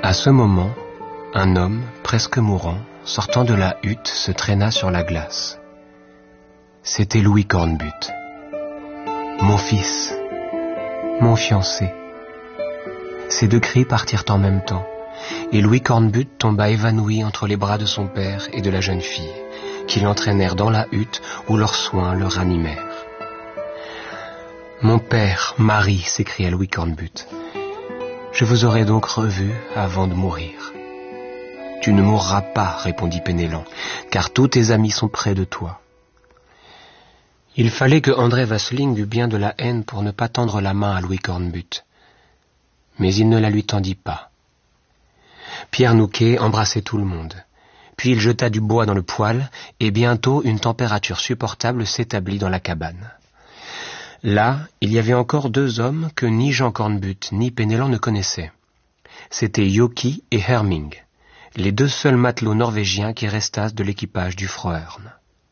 À ce moment, un homme, presque mourant, sortant de la hutte, se traîna sur la glace. C'était Louis Cornbutte. Mon fils, mon fiancé. Ces deux cris partirent en même temps, et Louis Cornbutte tomba évanoui entre les bras de son père et de la jeune fille, qui l'entraînèrent dans la hutte où leurs soins le ranimèrent. « Mon père, Marie, s'écria Louis Cornbutte, je vous aurai donc revu avant de mourir. »« Tu ne mourras pas, répondit Penellan, car tous tes amis sont près de toi. » Il fallait que André Vasling eût bien de la haine pour ne pas tendre la main à Louis Cornbutte. Mais il ne la lui tendit pas. Pierre Nouquet embrassait tout le monde. Puis il jeta du bois dans le poêle, et bientôt une température supportable s'établit dans la cabane. Là, il y avait encore deux hommes que ni Jean Cornbutte ni Penellan ne connaissaient. C'étaient Yoki et Herming, les deux seuls matelots norvégiens qui restassent de l'équipage du Frohern.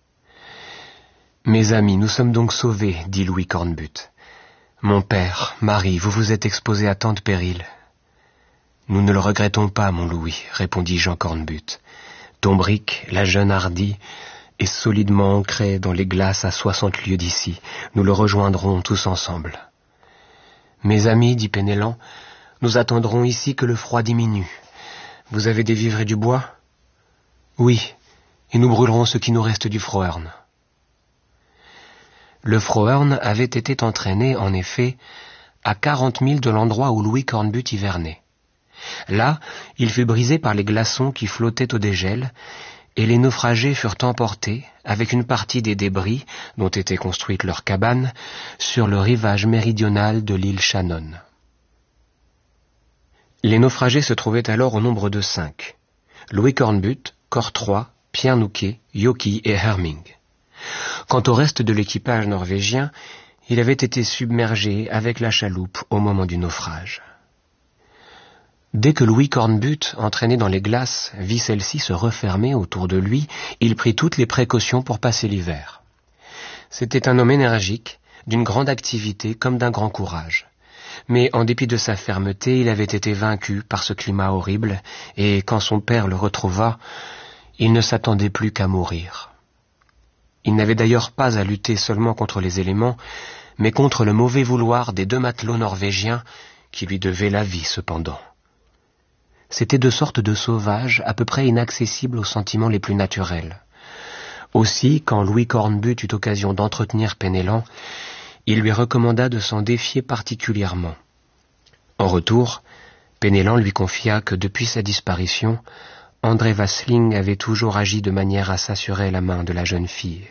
« Mes amis, nous sommes donc sauvés, dit Louis Cornbutte. Mon père, Marie, vous vous êtes exposés à tant de périls. »« Nous ne le regrettons pas, mon Louis, répondit Jean Cornbutte. Ton brick, la jeune hardie, est solidement ancré dans les glaces à 60 lieues d'ici. Nous le rejoindrons tous ensemble. »« Mes amis, dit Penellan, nous attendrons ici que le froid diminue. Vous avez des vivres et du bois ? » ?»« Oui, et nous brûlerons ce qui nous reste du Frohern. » Le Frohern avait été entraîné, en effet, à 40 milles de l'endroit où Louis Cornbutte hivernait. Là, il fut brisé par les glaçons qui flottaient au dégel, et les naufragés furent emportés, avec une partie des débris, dont était construite leur cabane, sur le rivage méridional de l'île Shannon. Les naufragés se trouvaient alors au nombre de 5. Louis Cornbutte, Cortrois, Pierre Nouquet, Yoki et Herming. Quant au reste de l'équipage norvégien, il avait été submergé avec la chaloupe au moment du naufrage. Dès que Louis Cornbutte, entraîné dans les glaces, vit celle-ci se refermer autour de lui, il prit toutes les précautions pour passer l'hiver. C'était un homme énergique, d'une grande activité comme d'un grand courage. Mais en dépit de sa fermeté, il avait été vaincu par ce climat horrible, et quand son père le retrouva, il ne s'attendait plus qu'à mourir. Il n'avait d'ailleurs pas à lutter seulement contre les éléments, mais contre le mauvais vouloir des deux matelots norvégiens qui lui devaient la vie cependant. C'étaient deux sortes de sauvages à peu près inaccessibles aux sentiments les plus naturels. Aussi, quand Louis Cornbutte eut occasion d'entretenir Penellan, il lui recommanda de s'en défier particulièrement. En retour, Penellan lui confia que depuis sa disparition, André Vasling avait toujours agi de manière à s'assurer la main de la jeune fille.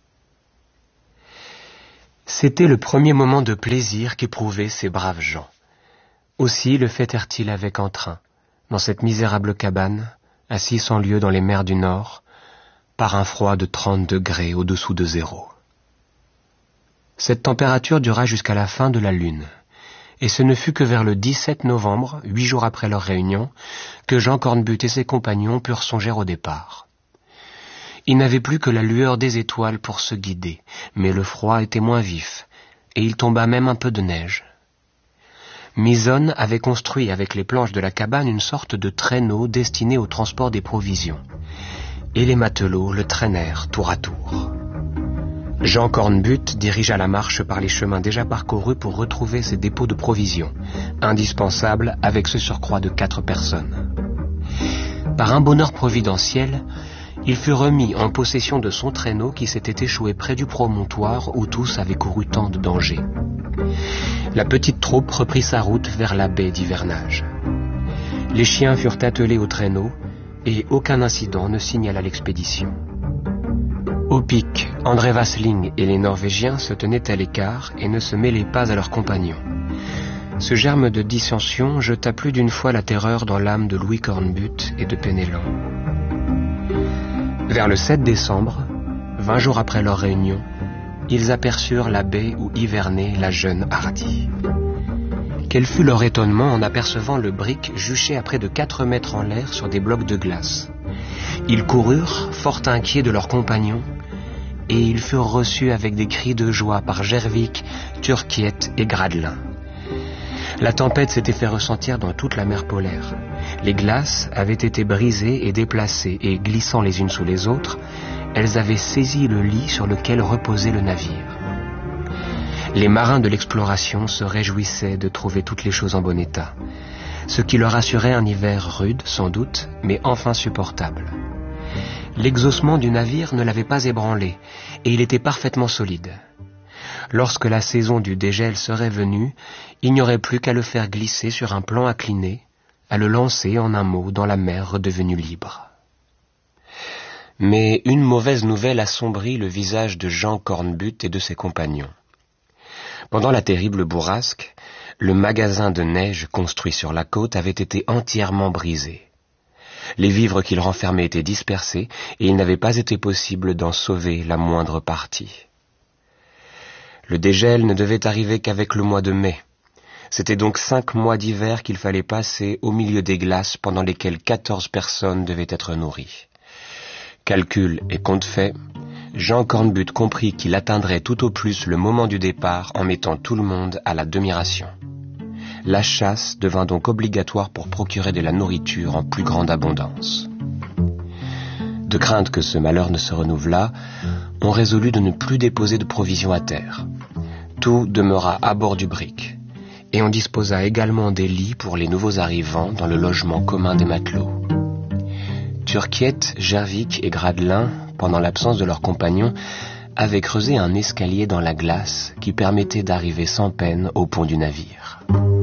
C'était le premier moment de plaisir qu'éprouvaient ces braves gens. Aussi le fêtèrent-ils avec entrain, dans cette misérable cabane, à 600 lieues dans les mers du Nord, par un froid de 30 degrés au-dessous de zéro. Cette température dura jusqu'à la fin de la lune. Et ce ne fut que vers le 17 novembre, 8 jours après leur réunion, que Jean Cornbutte et ses compagnons purent songer au départ. Ils n'avaient plus que la lueur des étoiles pour se guider, mais le froid était moins vif, et il tomba même un peu de neige. Misonne avait construit avec les planches de la cabane une sorte de traîneau destiné au transport des provisions, et les matelots le traînèrent tour à tour. Jean Cornbutte dirigea la marche par les chemins déjà parcourus pour retrouver ses dépôts de provisions, indispensables avec ce surcroît de 4 personnes. Par un bonheur providentiel, il fut remis en possession de son traîneau qui s'était échoué près du promontoire où tous avaient couru tant de dangers. La petite troupe reprit sa route vers la baie d'hivernage. Les chiens furent attelés au traîneau et aucun incident ne signala l'expédition. Au pic, André Vasling et les Norvégiens se tenaient à l'écart et ne se mêlaient pas à leurs compagnons. Ce germe de dissension jeta plus d'une fois la terreur dans l'âme de Louis Cornbutte et de Penellan. Vers le 7 décembre, 20 jours après leur réunion, ils aperçurent la baie où hivernait la jeune hardie. Quel fut leur étonnement en apercevant le brick juché à près de 4 mètres en l'air sur des blocs de glace. Ils coururent, fort inquiets de leurs compagnons, et ils furent reçus avec des cris de joie par Gervik, Turquiette et Gradelin. La tempête s'était fait ressentir dans toute la mer polaire. Les glaces avaient été brisées et déplacées, et glissant les unes sous les autres, elles avaient saisi le lit sur lequel reposait le navire. Les marins de l'exploration se réjouissaient de trouver toutes les choses en bon état, ce qui leur assurait un hiver rude, sans doute, mais enfin supportable. L'exhaussement du navire ne l'avait pas ébranlé, et il était parfaitement solide. Lorsque la saison du dégel serait venue, il n'y aurait plus qu'à le faire glisser sur un plan incliné, à le lancer en un mot dans la mer redevenue libre. Mais une mauvaise nouvelle assombrit le visage de Jean Cornbutte et de ses compagnons. Pendant la terrible bourrasque, le magasin de neige construit sur la côte avait été entièrement brisé. Les vivres qu'il renfermait étaient dispersés et il n'avait pas été possible d'en sauver la moindre partie. Le dégel ne devait arriver qu'avec le mois de mai. C'était donc 5 mois d'hiver qu'il fallait passer au milieu des glaces pendant lesquelles 14 personnes devaient être nourries. Calcul et compte fait, Jean Cornbutte comprit qu'il atteindrait tout au plus le moment du départ en mettant tout le monde à la demi-ration. La chasse devint donc obligatoire pour procurer de la nourriture en plus grande abondance. De crainte que ce malheur ne se renouvelât, on résolut de ne plus déposer de provisions à terre. Tout demeura à bord du brick, et on disposa également des lits pour les nouveaux arrivants dans le logement commun des matelots. Turquiette, Gervic et Gradelin, pendant l'absence de leurs compagnons, avaient creusé un escalier dans la glace qui permettait d'arriver sans peine au pont du navire.